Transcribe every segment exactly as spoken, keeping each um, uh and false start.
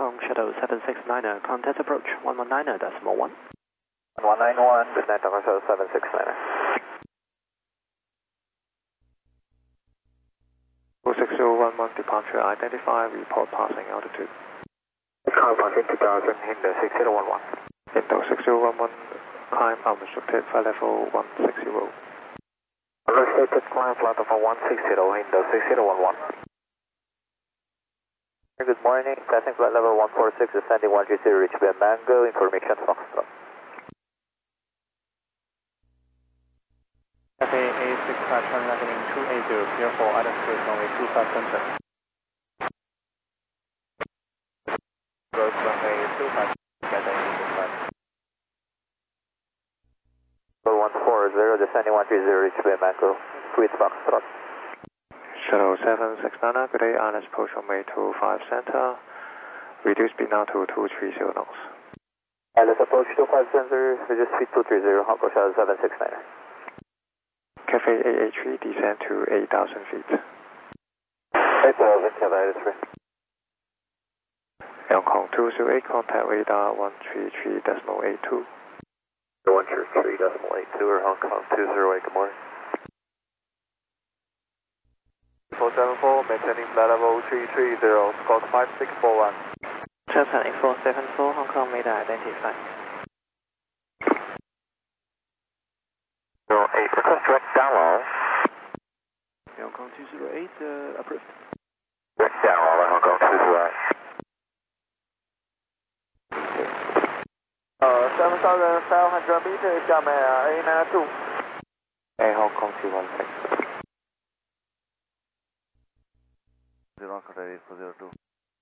Kong Shuttle seven six niner, contact approach one one niner decimal one. one nine one, good night, Hong Kong Shuttle seven six niner. six zero one one departure identified, report passing altitude. Car passing two thousand, Indo six zero one one. Indo six zero one one, climb unrestricted flight level one six zero. Unrestricted climb flight level one six zero, Indo six zero one one. Good morning, passing flight level one four six, ascending one three zero, reach Bay Mango, information Foxtrot. Cafe A six five, turn left heading two eight zero, clear for altitude runway two five center. Road runway two five, Cathay A six five. one four zero, descending one three zero, reach Bay Mango, Sweet Foxtrot. Shuttle seven six niner, good day, Islands approach runway two five center, reduce speed now to two three zero knots. Islands approach two five center, reduce speed two three zero, Hong Kong Shuttle seven six niner. Cafe A eight three, descend to eight thousand feet. eight thousand, Cathay eight three. Hong Kong two zero eight, contact radar one three three decimal eight two. one three three decimal eight two, or Hong Kong two zero eight, good morning. four seven four, maintaining flight level three three zero, squawk five six four one. Traffic four seven four, Hong Kong radar identified. zero eight, request direct down low. Hong Kong two zero eight, uh, approved. Direct down low, Hong Kong two zero eight. Uh, seven thousand five hundred meters, 下面 A nine two. A Hong Kong two one six. zero ready for zero two.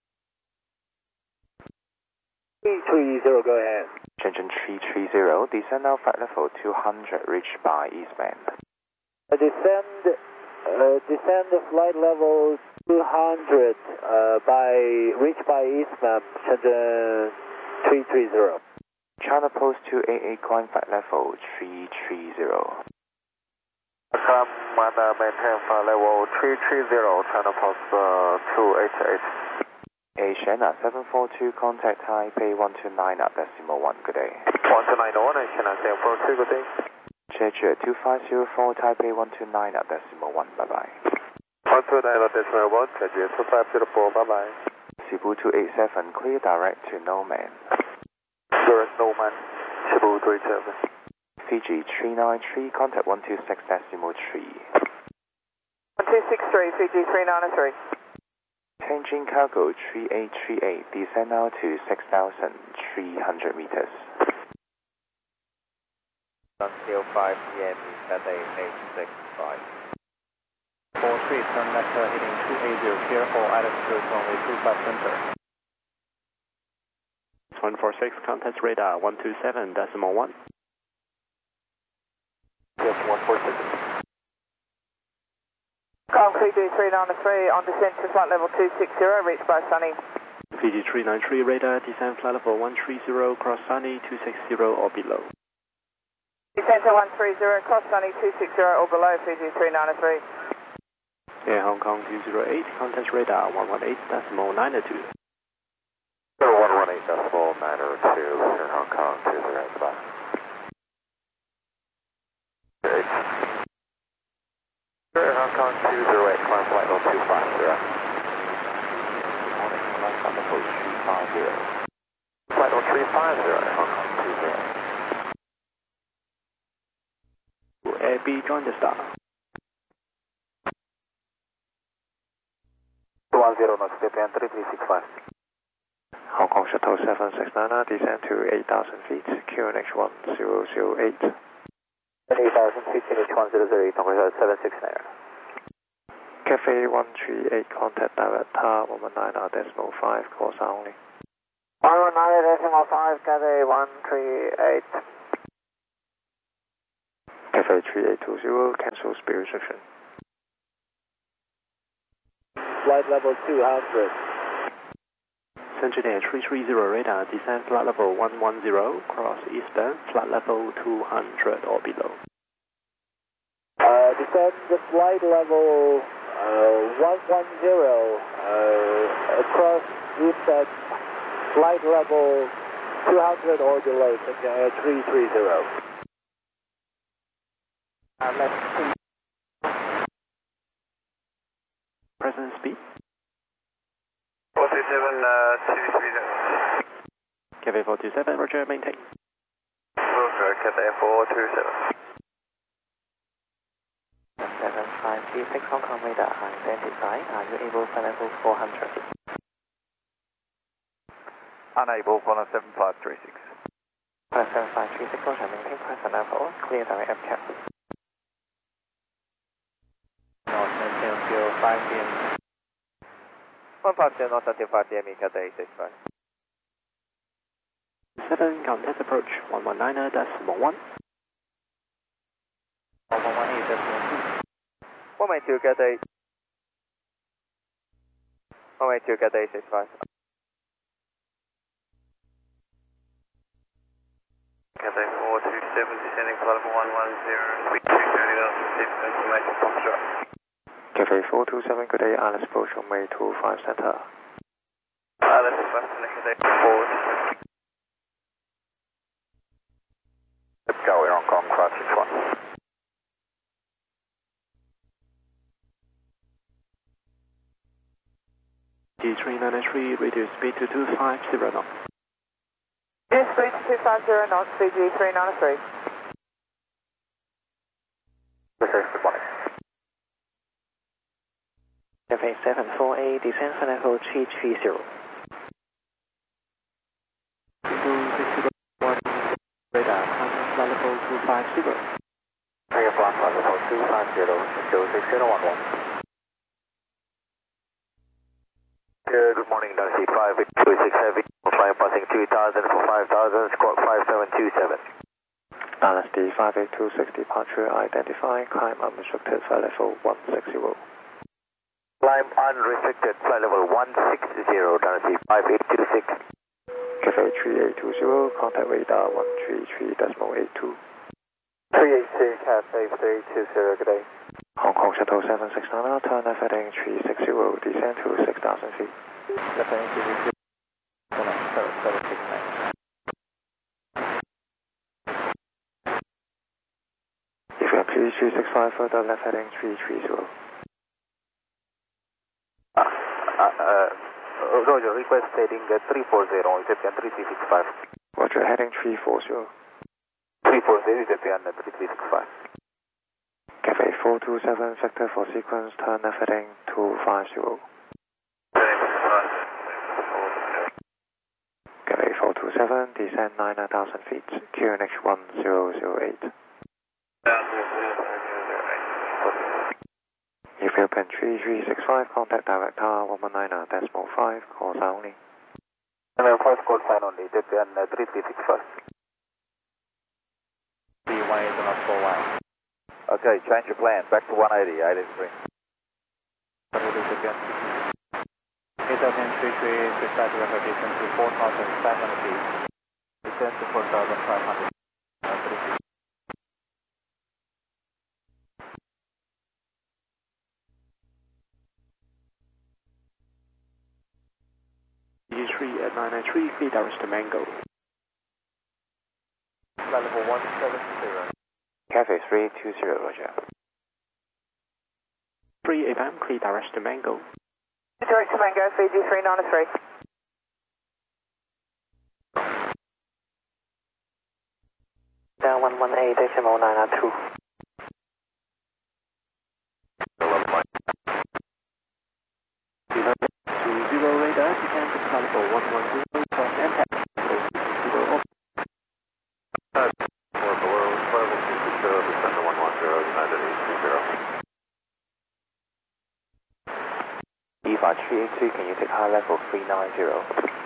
three three zero, go ahead. Shenzhen three three zero, descend now flight level two hundred, reached by Eastman. Uh, descend, uh, descend flight level two hundred, uh, by, reached by Eastman, Shenzhen three three zero. China Post two eight eight, climb flight level three three zero. Come and uh, maintain flight level three three zero, China Post uh, two eight eight. Asiana seven four two, contact Taipei one two nine decimal one, good day. one two nine one, Asiana seven four two, good day. Jeju two five zero four, Taipei one two nine decimal one, bye bye. one two nine decimal one, Jeju two five zero four, bye bye. Cebu two eight seven, clear direct to Noman. Direct Noman, Cebu two eight seven. Fiji three nine three, contact one two six decimal three. one two six three, Fiji three nine three. Tianjin Cargo three eight three eight, descend now to six thousand three hundred meters. Until five P M, Cathay eight six five. four three, turn left heading two eight zero, clear for altitude runway two five center. one four six, contact radar one two seven decimal one. Yes, one four six. Kong Fiji three nine three, on descent to flight level two six zero, reached by Sunny. Fiji three nine three, radar descend flight level one three zero, cross Sunny two six zero or below. Descent to one three zero, cross Sunny two six zero or below, Fiji three nine three. Air Hong Kong two zero eight, contact radar one one eight decimal nine two. one one eight decimal nine two, Air Hong Kong two zero eight, bye. Air Hong Kong two zero eight, climb flight level two five zero. Morning, climb flight level three five zero. Flight level three five zero, Air Hong Kong two zero eight. Air B, join the star. one zero knots, Japan three three six five. Hong Kong Shuttle seven six niner, descend to eight thousand feet, Q N H one zero zero eight. eight thousand feet, Q N H one zero zero eight, Hong Kong Shuttle seven six niner. Cafe one three eight, contact director one one nine decimal five, course only. one one nine decimal five, Cathay one three eight. Cafe three eight two zero, cancel speed restriction. Flight level two hundred. Shenzhen Air three three zero, radar descend flight level one one zero, cross eastbound, flight level two hundred or below. Uh, descend the flight level uh, one one zero, uh, across eastbound, flight level two hundred or below, Shenzhen Air three three zero. Uh, let's see. Present speed. four two seven, uh, two three zero. Cathay four two seven, roger, maintain. Roger, Cathay four two seven. seven five three six Hong Kong radar identified. Are you able for level four hundred? Unable for seven five three six. seven five three six, roger, maintain present level. Clear direct F cap. North maintain zero five D M. one five zero north seventy-five D M E, Cathay six five. seven, contest approach, one one nine decimal one. one one eight decimal two. one eight two, Cathay. one eight two, Cathay six five. Cathay four two seven, descending flight level one one zero, speed two thirty knots, information from Foxtrot. Cathay four two seven, good day, Alice approach on way two five center. Alice approach on Cathay four two seven. Go, Air Hong Kong, five six one. G three ninety-three, reduce speed to two five zero knots. Reduce speed to two five zero knots, G three ninety-three. Okay, good morning. Cathay seven four eight, descend for level three three zero. Radar, flight level two five zero. Air flight level two five zero, two six zero one one. Good morning, Dynasty five eight two six heavy, flying passing two thousand for five thousand, squawk five seven two seven. Dynasty five eight two six, departure identifying, climb unrestricted, flight level one six zero. Climb unrestricted, flight level one six zero, Dynasty five eight two six. Cathay three eight two zero, contact radar one three three decimal eight two. three eight two, Cathay three two zero, good day. Hong Kong Shuttle seven six nine, turn left heading three six zero, descend to six thousand feet. Left heading three six zero, seven six nine. If you are please three six five, further left heading three three zero. Uh, uh, uh, Roger, request heading uh, three four zero, Ethiopian three three six five. Roger, heading three four zero. three four zero, Ethiopian three three six five. Cathay four two seven, vector for sequence, turn left heading two five zero. Cathay four two seven, descend nine thousand feet, Q N H one zero zero eight. Ethiopian three three six five, contact director one one nine decimal five, call sign only. And then first call sign only, Ethiopian three three six five. three one eight not four one. Okay, change your plan, back to one eighty, eight three. Ethiopian Ethiopian three three six five, repetition to four thousand five hundred feet. Descend to four thousand five hundred. G three at nine nine three, clear direct to Mango. Flight level one seven zero. Cathay three two zero, roger. three A M, clear direct to Mango. Direct to Mango, G three ninety-three. Down one one eight decimal nine two. two zero radar, descend to flight level one one zero, cross impact. zero off. Four below, level two six zero, descend to one one zero, United eight two zero. Eva three eight three, can you take high level three nine zero?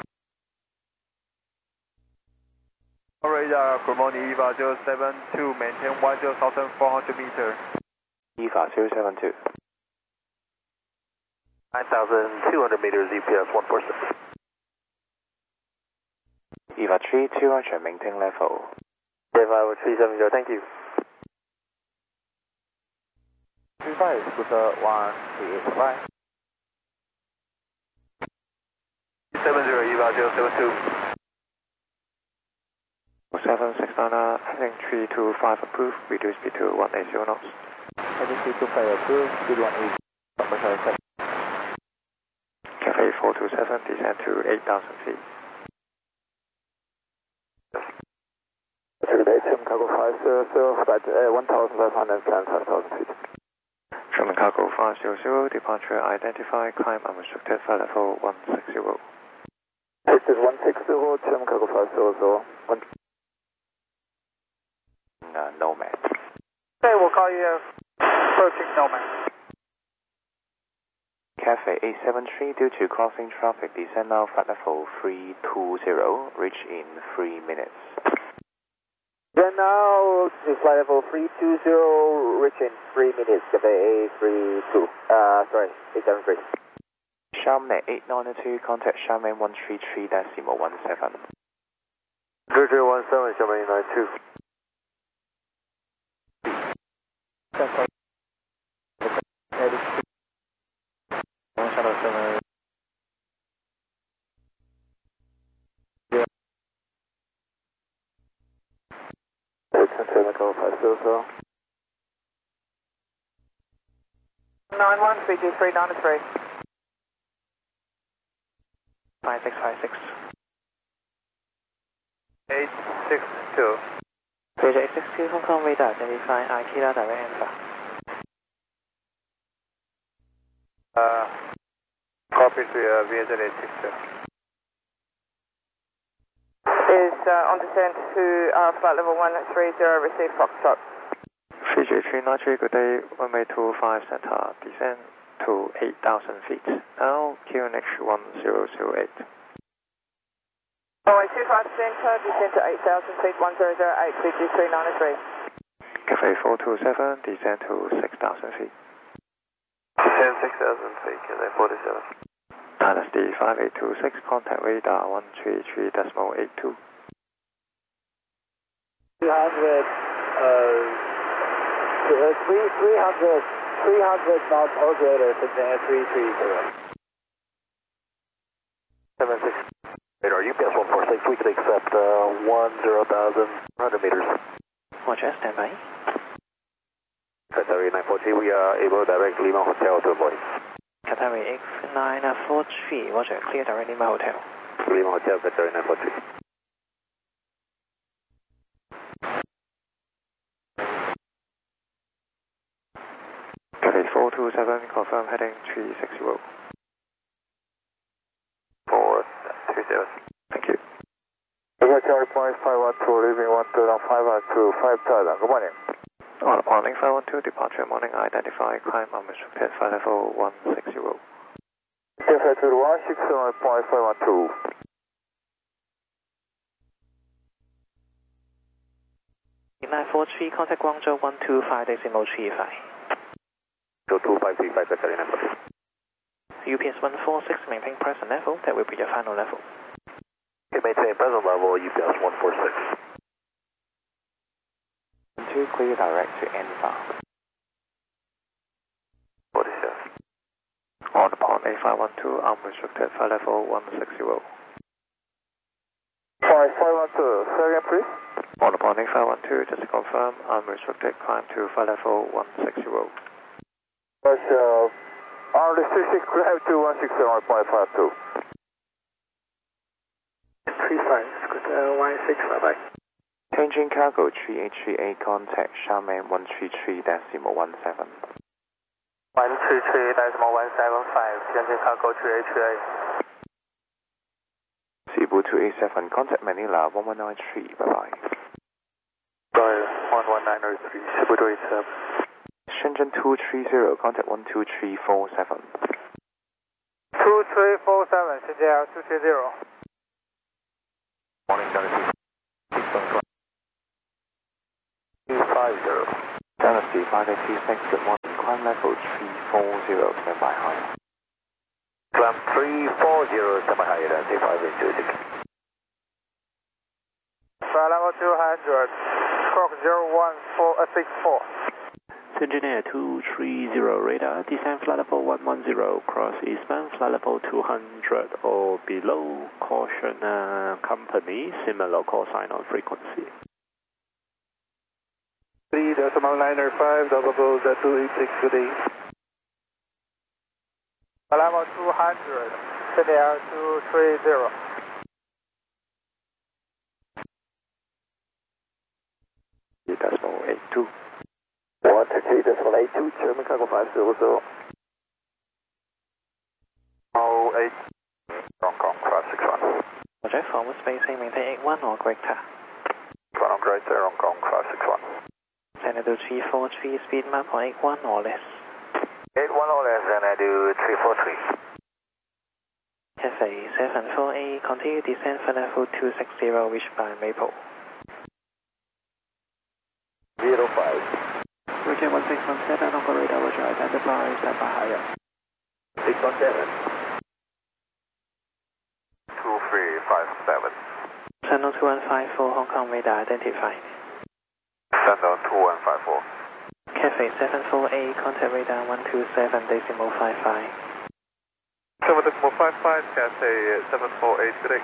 Radar, good morning, Eva zero seven two, maintain one zero thousand four hundred meter. Eva zero seven two. nine thousand two hundred meters, E P S one four six. Eva three two, roger, maintain level. Eva three seven zero, thank you. three five, Scooter one three eight five. seven zero, eval zero seven two. seven six niner, heading three two five approved, reduce speed to one eighty knots. Heading three two five approved, speed one eighty, commercial seven. Cafe four two seven, descend to eight thousand feet. Today, German Cargo five zero zero, flight uh, one thousand five hundred, climb five thousand feet. German Cargo five zero zero, departure identified, climb unrestricted, flight level one sixty. This is one sixty, German Cargo five zero zero. One... Uh, Nomad. Okay, we'll call you approaching Nomad. Cafe eight seven three, due to crossing traffic, descend now flight level three two zero, reach in three minutes. Then now, flight level three two zero, reach in three minutes, Cafe eight three two, uh, sorry, eight seven three. Charmnet eight nine two, contact Charmaine one three three decimal one seven. three zero one seven, Charmaine nine two. nine one, B G three nine three. five six five six. eight six two. Bridge eight six two, Hong Kong radar, identify Akira direct answer. Uh, copy to uh, V Z eight six two. Is uh, on descent to uh, flight level one three zero, receive Foxtrot. Fiji three nine three, good day, runway two five center, descend to eight thousand feet. Now, Q N H one zero zero eight. Runway two five center, descend to eight thousand feet, one zero zero eight, B G three nine three. Cafe four two seven, descend to six thousand feet. Descend six thousand feet, Cafe forty-seven. Dynasty five eight two six, contact radar one three three decimal eight two. three hundred, uh, three, three hundred, three hundred knots or greater, Shenzhen three three zero. seven six. Radar U P S one four six, we can accept uh, one zero thousand one hundred meters. Roger, stand by. Qatari nine four three, we are able to direct Lima Hotel to avoid. Qatari X nine four three, Roger, clear direct Lima Hotel. Lima Hotel, Qatari nine four three. Cafe four two seven, confirm heading three six zero. four two seven. Thank you. Charlie point five one two, leaving one two five one two, five thousand, good morning. On upon five one two, departure morning, identify, climb unrestricted, flight level one sixty. Cafe to one six seven point five one two. nine four three, contact Guangzhou one two five decimal three five. So two five three five, Qatari nine four three. U P S one four six, maintain present level, that will be your final level. Okay, maintain present level, U P S one four six. two, clear direct to N five. forty-seven. On upon A five one two, unrestricted, flight level one sixty. five five one two, say again please. On upon A five one two, just to confirm, unrestricted, climb to flight level one sixty. Russia, unrestricted, climb to one six seven point five two. three five, good, uh, one six, bye bye. Changing cargo three eight three eight, contact Charmaine one three three decimal one seven. one three three decimal one seven five, changing cargo three eight three eight. Cebu two eight seven, contact Manila one one nine three, bye bye. Sorry, one one nine three, Cebu two eight seven. Shenzhen two three zero, contact one two three four seven. two three four seven, Shenzhen two three zero. Morning, Dynasty. two five zero. Dynasty five eight two six, good morning, climb level three four zero, stand by high. Climb three four zero, stand by high, Dynasty five eight two six. Flight level two hundred, stroke zero one four six four. Engineer two three zero radar, descend flight level one one zero, cross eastbound, flight level two hundred or below, caution uh, company, similar call sign on frequency. three decimal nine five, double Z two eight six, good day. Level two hundred, C D L two three zero. Decimal eight two. one two three decimal eight two, German Cargo five zero zero. Oh eight, Hong Kong five six one. Roger, forward spacing, maintain eight one or greater. One on greater, Hong Kong five six one. Send it to three four three, speed map on eight one or less. eight one or less, and I do three four three. Cafe seven four eight, continue descend for level two six zero, reached by Maple. zero five. Roger one six one seven, operator, Roger, identify, stand by higher. six one seven. two three five seven. Channel two one five four, Hong Kong radar identified. Channel two one five four. Cafe seven four eight, contact radar one two seven decimal five five. seven decimal five five, Cathay seven four eight, good day.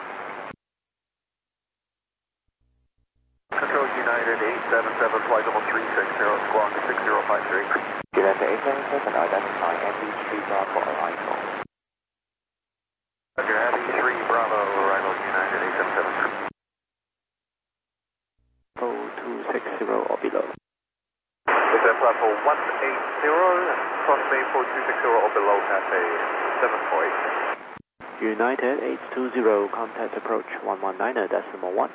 Control United eight seven seven, flight level three six zero, squawk six zero five three. United eight seven seven, identify M B three Bravo arrival. Roger, M B three Bravo arrival, United eight seven seven. two six zero or below. Descend level one eight zero, cross Maple two six zero or below, Cathay seven four eight. United eight two zero, contact approach one one nine decimal one.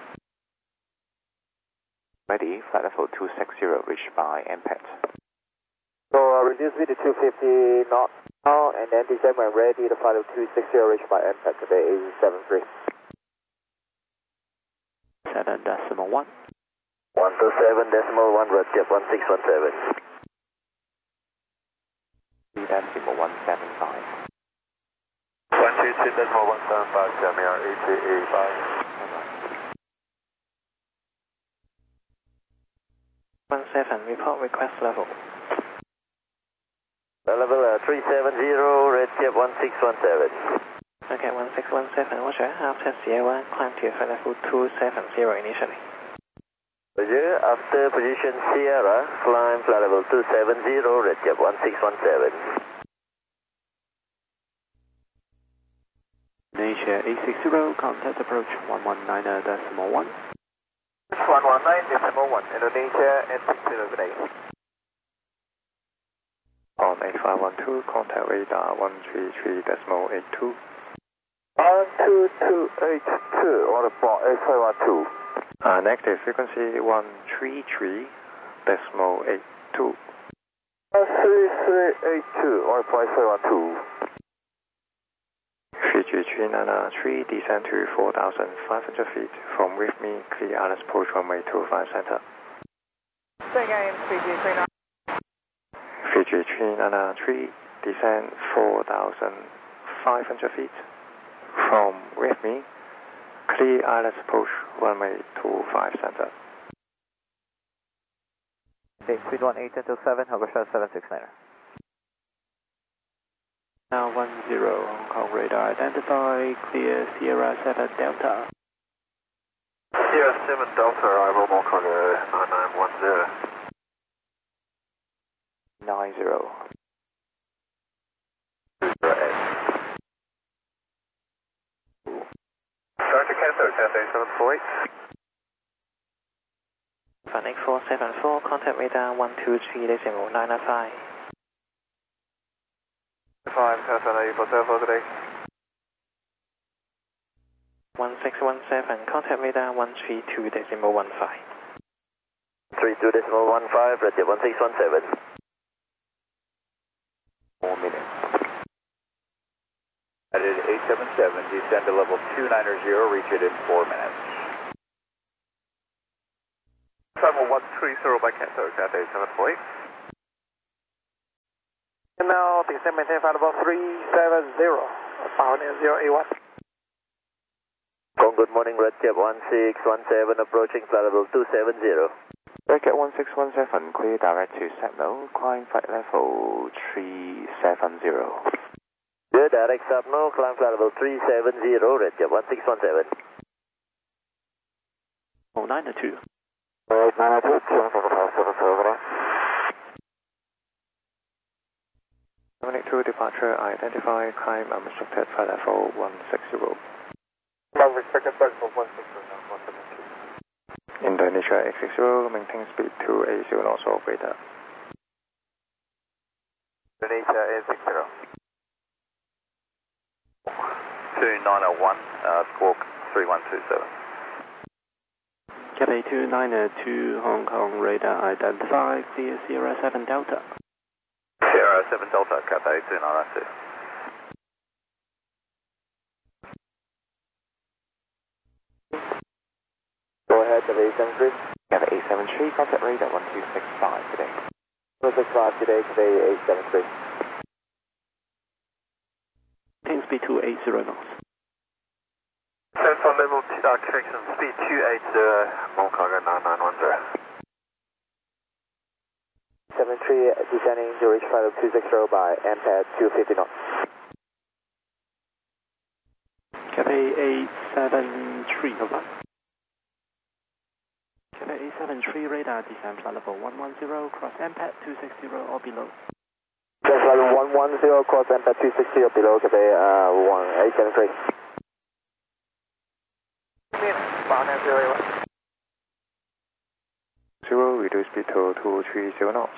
Ready, flight level two six zero, reached by M P E T. So uh, reduce speed to two fifty knots now, and then descend when ready, the flight level two six zero reached by M P E T, today is seven three. seven decimal one. one two seven decimal one, Roger, one six one seven. three decimal one seven five. one two two decimal one seven five, Jamir eight eight eight five. one seven, report request level. Level uh, three seven zero, Red Jet one six one seven. Okay, one six one seven, Roger, after Sierra, climb to flight level two seven zero initially. Roger, after position Sierra, climb flight level two seven zero, Red Jet one six one seven. Nature eight six zero, contact approach one one nine decimal one. one one nine decimal one, Indonesia and six zero, good day. On eight five one two, contact radar one three three decimal eight two. one two two eight two, order for eight five one two. Uh, negative frequency one three three decimal eight two. three three eight two, order for eight five one two. Fiji three nine three, descend to four thousand five hundred feet. From with me, clear Alice approach runway two five center. Say again, Fiji three nine. Fiji three nine three, descend four thousand five hundred feet. From with me, clear Alice approach runway two five center. Okay, speed one eight until seven, Hovershot seven six nine. Now one zero, Hong Kong radar identify, clear Sierra seven Delta. Sierra seven Delta, arrival, Hong Kong nine nine one zero. nine zero. Doctor Cathay, Cathay seven four eight. Flight four seven four, contact radar one two three decimal nine five. five, Cathay eight four seven, good day. one six one seven, contact radar one three two decimal one five. three two decimal one five, Red Jet one six one seven. four minutes. United eight seven seven, descend to level two nine zero, reach it in four minutes. Level one three zero by Cathay, Cathay seven four eight. And now descend maintain flight level three seven zero, power near zero eight one. Good morning, Red Jet one six one seven, approaching flight level two seven zero. Circuit one six one seven, clear direct to Sapno, climb flight level three seven zero. Clear direct Sapno, climb flight level three seven zero, red jet one six one seven. oh nine two. oh nine two, two seven five seven seven. seven eight two departure, identify, climb unrestricted flight level one six zero. Unrestricted flight level one six zero, one seven two. Indonesia eight six zero, maintain speed two eight zero knots of radar. Indonesia eight six zero. two nine oh one, uh, squawk three one two seven. Cathay two nine two, Hong Kong radar identify, clear Sierra seven Delta. Sierra seven Delta, Cathay two nine two. Go ahead, Cathay eight seven three. Cathay eight seven three, contact radar one two six five today. one two six five today, Cathay eight seven three. Maintain speed two eight zero knots. Central level uh, correction, speed two eight zero, Hong Kong nine nine one zero. seven three, descending to reach flight level two six zero by M pad two fifty knots. Cathay eight seven three, over. Cathay eight seven three radar, descend flight level one one zero, cross M pad two six zero or below. Flight level one one zero, cross M pad two six zero below, Cathay uh, one eight seven three. Zero, reduce speed to two three zero knots.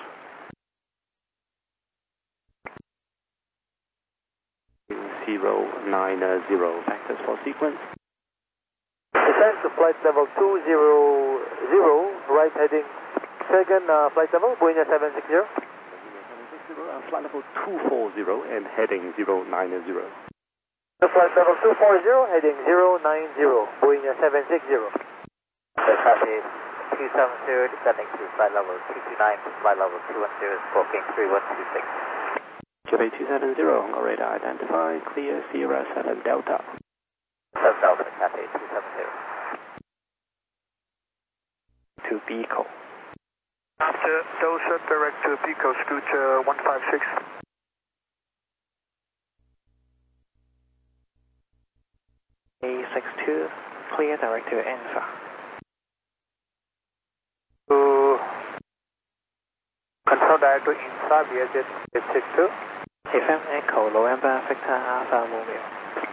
zero nine zero, factors for sequence. Descend to flight level two zero zero, right heading second uh, flight level, Boeing seven six zero. seven six zero, uh, flight level two four zero and heading zero nine zero. Flight level two four zero, heading zero nine zero, Boeing seven six zero. Cathay two seven zero, descending to flight level two two nine, flight level two one zero, squawking three one two six. Cathay two seven zero, Hong Kong radar identify, clear Sierra seven Delta. seven Delta, Cathay two seven zero. To Pico. After Delta, direct to Pico, Scooter one five six. A six two, clear direct to Alpha. To control direct to Insa, Vietjet eight six two. F M Echo, November, Victor Alpha Romeo.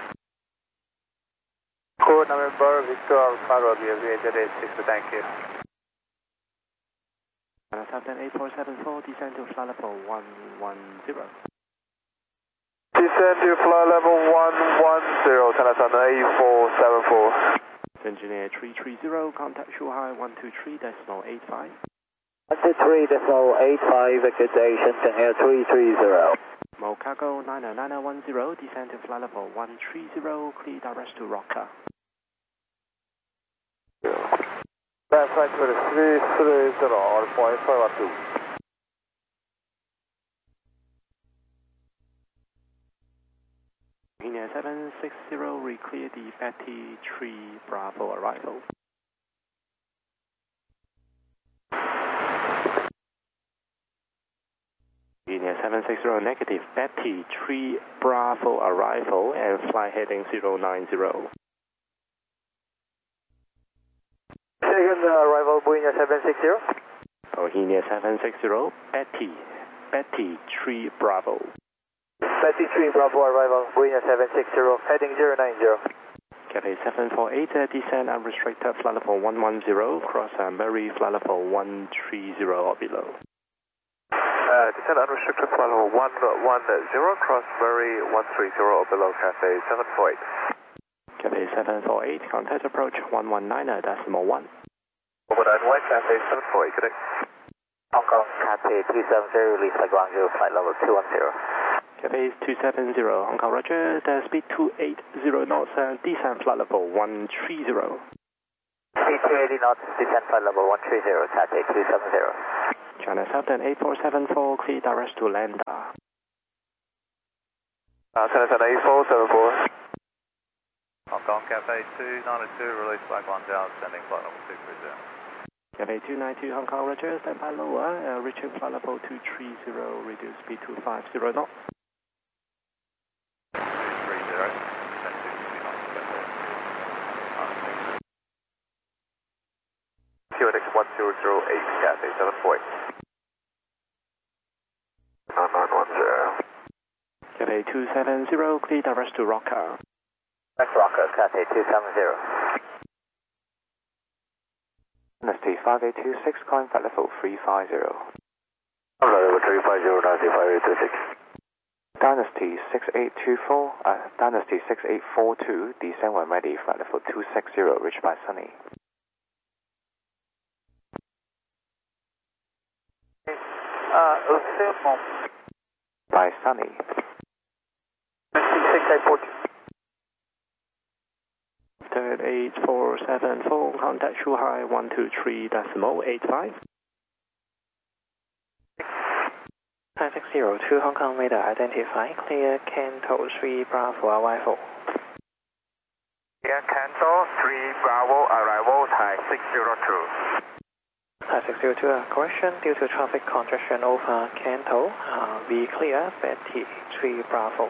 Code November, Victor Alpha Romeo, Vietjet eight six two, thank you. Southern eight four seven four, descend to flight level one one zero. Descend to flight level one one zero, Southern eight four seven four. Engineer three three zero, contact Shanghai one two three decimal eight five. one two three decimal eight five, accusation, Shanghai three three zero. Mocago nine nine one zero, descend to flight level one three zero, clear direct to Roca. That's right, three three zero, Alpha Alpha one two. India seven six zero, reclear the Betty three Bravo arrival. India seven six zero, negative, Betty three Bravo arrival and flight heading zero nine zero. Second uh, arrival, Boeing seven six zero. India seven six zero, Betty, Betty three Bravo. Betty three Bravo arrival, Boeing seven six zero, heading zero nine zero. Cathay seven four eight, uh, descend unrestricted flight level one one zero, cross uh, Murray flight level one three zero or below. Uh, descend unrestricted flight level one one zero, cross Murray one three zero or below, Cathay seven four eight. Cathay seven four eight, contact approach one one nine decimal one. one nine one, Cathay seven four eight, good day. Hong Kong, Cathay two seven zero, release by Guangzhou, flight level two one zero. Cathay two seven zero, Hong Kong Roger, the speed two eight zero knots, and descend flight level one three zero. Speed two eighty knots, descend flight level one three zero, Cathay two seven zero. China Southern eight four seven four, clear direct to Landa. Uh, Southern eight four seven four. Hong Kong, Cathay two nine two, release by Guangzhou, sending flight level two three zero. Cathay two nine two Hong Kong, Roger, stand by lower, uh, reaching flight level two three zero, reduce speed to five zero knots. Q N X one zero zero eight, Cathay seven four eight. nine nine one zero. Cathay two seven zero, clear direct to Rocker. That's Rocker, Cathay two seven zero. Dynasty five eight two six, calling flight level three five zero. Flight level three five zero, Dynasty five eight two six. Dynasty six eight two four, uh, Dynasty six eight four two, descend when ready, flight level two six zero, reached by Sunny. Uh, Osimo. By Sunny. six eight four two. Third eight four seven four, contact Shanghai one two three decimal eight five. nine six zero two Hong Kong radar identify, clear Canto three Bravo arrival. Clear Canto three Bravo arrival, Thai six zero two. Thai six zero two, uh, correction, due to traffic congestion over Canto, uh, we clear Betty three Bravo.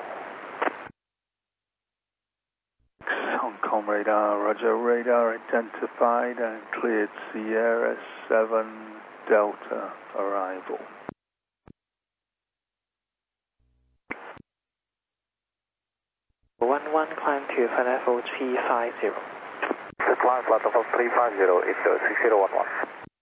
Hong Kong radar, Roger, radar identified and cleared Sierra seven Delta arrival. one one climb to flight level three five zero. Climb flight level three five zero, it's six zero one one.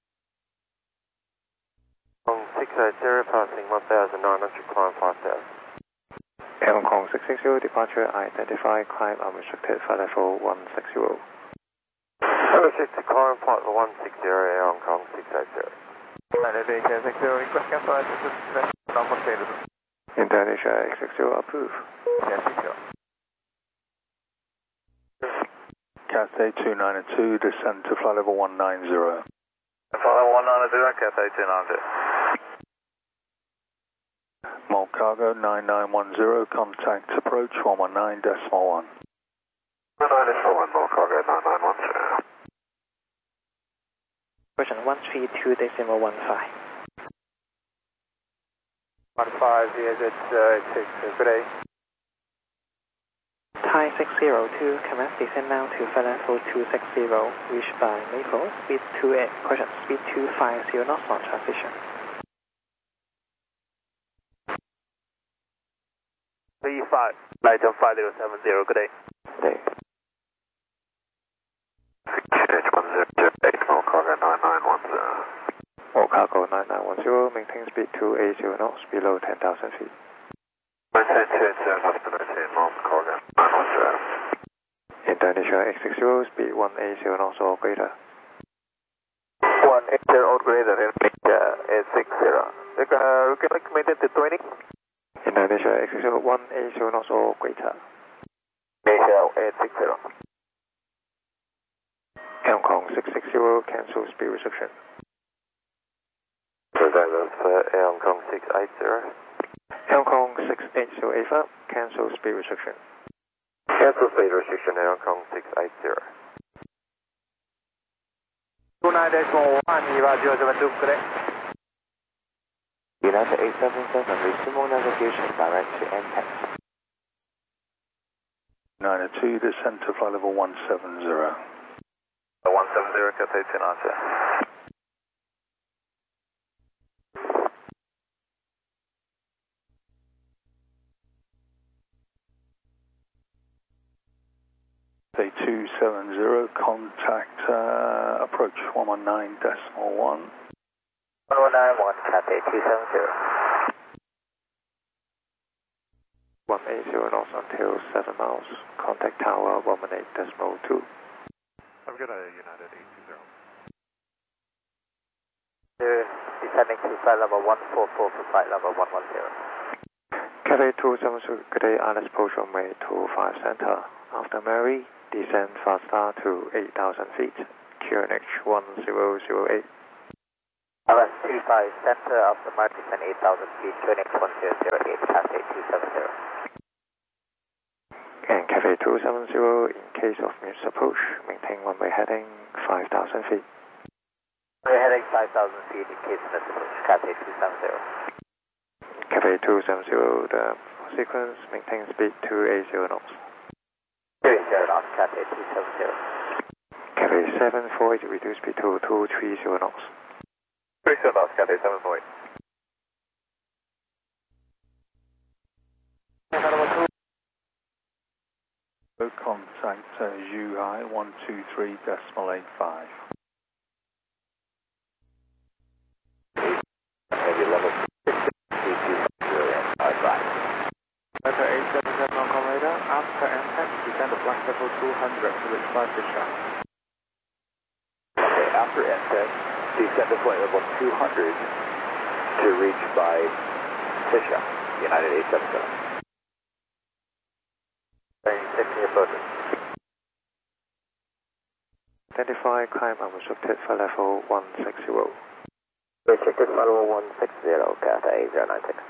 On six eight zero, passing one thousand nine hundred, climb five thousand. Hong Kong six six zero, departure identify, climb unrestricted, flight level one six zero. Restricted, climb flight level one six zero, Air Hong Kong six eight zero. Indonesia six zero, request cancellation, non-containable. Indonesia six zero, approve. Yes, six zero. Cathay two nine two, descend to flight level one nine zero. Flight level one nine zero, Cathay two nine zero. Mole cargo nine nine one zero, contact approach one one nine decimal one. one nine decimal one, Mole cargo nine nine one zero. Version one three two decimal one five. one five zero six, good day. Thai six zero two, commence descend now to flight level two six zero, reached by Maple, speed two eight, correction, speed two five zero knots on transition. three five, light on five zero seven zero, good day. Day. one zero zero eight, Mole cargo nine nine one zero. Mole cargo nine nine one zero, maintain speed two eight zero knots, below ten thousand feet. Maintain two eight zero knots, maintain Mole cargo nine one zero. Indonesia X six zero, speed one eight zero knots or greater. one eight zero or greater, Indonesia X six zero. You can, uh, you can maintain to twenty. Indonesia X six zero, one eight zero knots or greater. Indonesia X six zero. Hong Kong six six zero, cancel speed restriction. So that was for Air Hong Kong six eight zero. Hong Kong six eight zero A F A, cancel speed restriction. Cancel speed restriction, Air Hong Kong six eight zero. two nine decimal one, Eva zero seven two, good day. United eight seven seven, resume navigation direct to N T E X. nine two, descend to flight level one seven zero. one seven zero, Cathay two nine zero. Cathay two seven zero, contact uh, approach one one nine decimal one. one one nine one, Cathay two seven zero. one eight zero knots until seven miles, contact tower one one eight decimal two. Have a good day, United eight two zero. Descending to flight level one four four for flight level one one zero. Cathay two seven zero, good day, Islands approach runway two five center. After Mary, descend fast star to eight thousand feet, Q N H one zero zero eight. Islands two five center, after Mary, descend eight thousand feet, Q N H one zero zero eight, Cathay two seven zero. And Cathay two seven zero, in case of missed approach, maintain runway heading five thousand feet. We're heading five thousand feet in case necessary. Cathay two seventy. Cathay two seventy, the sequence maintain speed two eighty knots. two eighty knots, Cathay two seventy. Cathay seven four eight, reduce speed to two thirty knots. three zero knots, Cathay seven four eight. Contact uh, Zhuhai one two three decimal eight five. Maybe level six two two five five. Delta eight seven seven on com radar, after impact, descend to flight level two hundred to reach by Fisher. Okay, after impact, descend to flight level two hundred to reach by Fisher, United eight seven seven. sixty approaches. Identify climb unrestricted for level one sixty. Restricted level one sixty, Cathay zero nine six.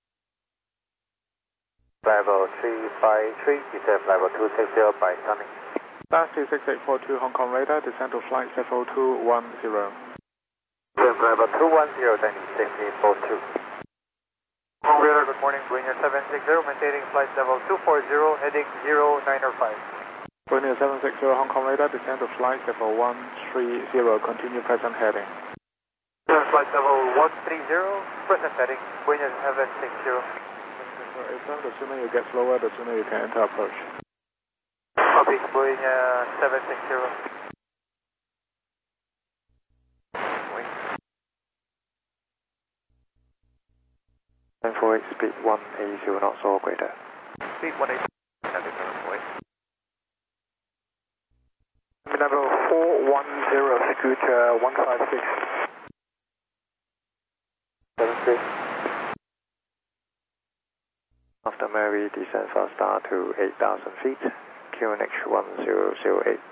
Level three five three, descend level two sixty by Sunny. Last two six eight four two Hong Kong radar, descend to flight level two one zero. Descend level two one zero, then sixty four two. Hong Kong radar, good morning, Winger seven six zero, maintaining flight level two four zero, heading zero nine five. Winger seven six zero Hong Kong radar, descend to flight level one three zero, continue present heading. Flight level one three zero, present heading, Winger seven six zero. The sooner you get slower, the sooner you can enter approach. Copy, Winger seven six zero. nine four eight, speed one eighty knots or greater. Speed one eighty, seven four eight. Level four one zero, Scoot uh, one five six. seven three. After Mary, descend fast star to eight thousand feet, Q N H one zero zero eight.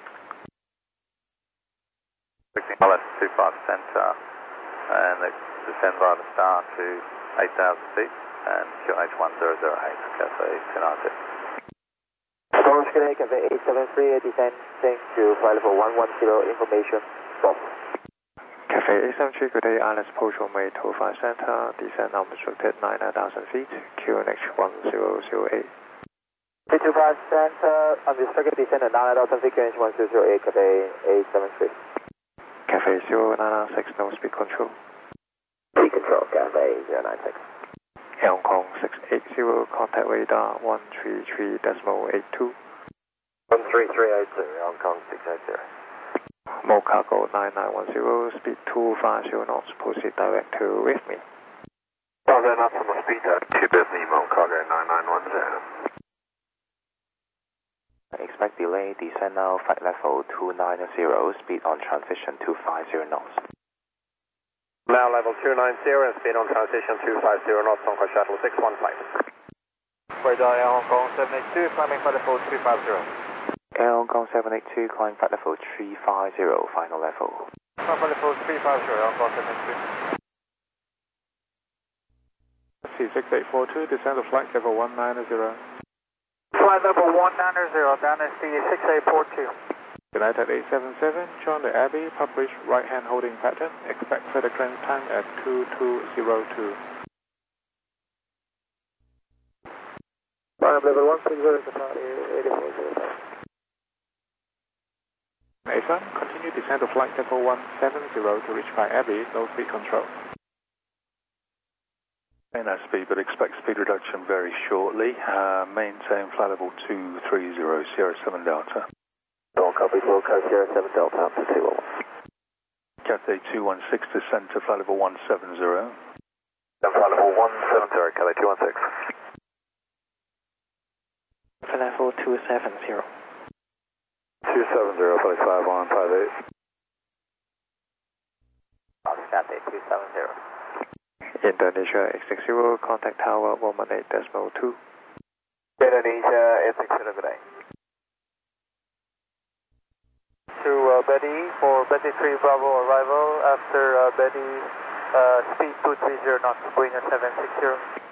L S two five center, and descend via the star to eight thousand feet, and Q N H one zero zero eight, Cathay two ninety. Storage Connect, Cathay eight seven three, descending to flight level one one zero, information, stop. Cathay eight seven three, good day, Alice Approach runway two five center, descend unrestricted nine thousand feet, Q N H one zero zero eight. three two five center, unrestricted descend at nine thousand feet, Q N H one zero zero eight, Cathay eight seven three. Cathay zero nine six, no speed control. Speed control, Cathay zero nine six. Air Hong Kong six eight zero, contact radar one three three decimal eight two. one three three eight two, Hong Kong six eight zero. More cargo nine nine one zero, speed two five zero knots, proceed direct to with me. Cargo knots on the speed at two Disney, Mount Cargo nine nine one zero. Expect delay, descend now, flight level two nine zero, speed on transition two five zero knots. Now level two nine zero and speed on transition two five zero knots, Hong Kong Shuttle six one five. Radar Air Hong Kong seven eight two, climbing flight level three five zero. Air Hong Kong seven eight two, climb flight level three five zero, final level. Climb flight level three five zero, Hong Kong seven eight two. C six eight four two, descend to flight level one nine zero. Flight level one nine zero, down S D six eight four two. United eight seven seven, join the Abbey, publish right-hand holding pattern, expect further clearance time at two two zero two. Climb level one six zero, eighty-four zero five. Nathan, continue descend to flight level one seven zero to reach by Abbey, no speed control. Maintain that speed, but expect speed reduction very shortly. Uh, maintain flight level two three zero, Sierra seven Delta. All copy, full code Sierra seven Delta, two one. Cathay two one six, descend to flight level one seven zero. Flight level one seven zero, Cathay two one six. Flight level two seven zero. two seven zero, flight five one five eight. Cathay two seven zero. Indonesia eight six zero, contact tower one one eight decimal two. Indonesia eight six zero, good day. To uh, Betty for Betty three Bravo arrival after uh, Betty uh, speed two three zero knots, Winger seven six zero.